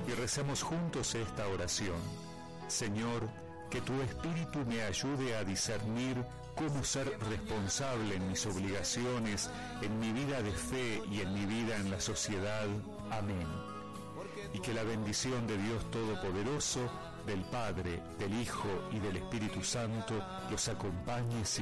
y recemos juntos esta oración. Señor, que tu Espíritu me ayude a discernir cómo ser responsable en mis obligaciones, en mi vida de fe y en mi vida en la sociedad. Amén. Y que la bendición de Dios Todopoderoso, del Padre, del Hijo y del Espíritu Santo los acompañe siempre.